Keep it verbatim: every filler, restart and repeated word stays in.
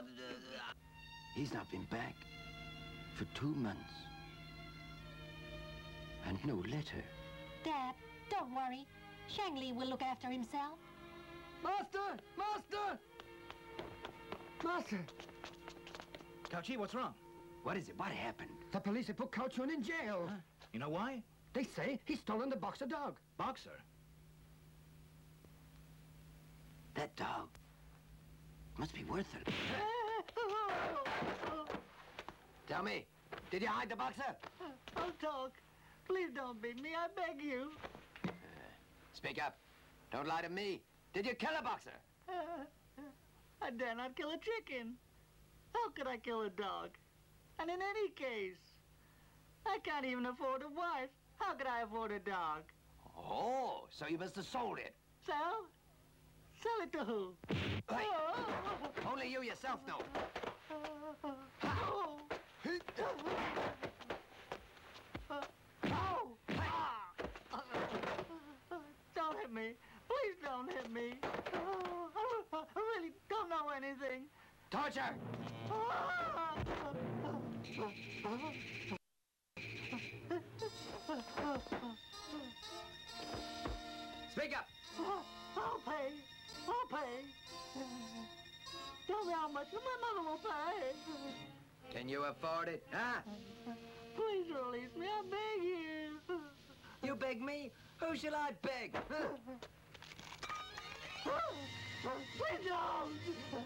what? Uh, He's not been back for two months. And no letter. Dad, don't worry. Shang Li will look after himself. Master! Master! Master! Cao Chi, what's wrong? What is it? What happened? The police have put Cao Chun in jail. Huh? You know why? They say he's stolen the boxer dog. Boxer? That dog must be worth it. Tell me, did you hide the boxer? Don't talk. Please don't beat me, I beg you. Uh, speak up. Don't lie to me. Did you kill a boxer? Uh, I dare not kill a chicken. How could I kill a dog? And in any case, I can't even afford a wife. How could I afford a dog? Oh, so you must have sold it. Sell? Sell it to who? Hey, Oh. only you yourself know. Oh. Oh. Ah. Don't hit me. Please don't hit me. Oh, I really don't know anything. Torture! Speak up! I'll pay. I'll pay. Tell me how much my mother will pay. Can you afford it, huh? Please release me, I beg you. You beg me? Who shall I beg? Huh? Please don't.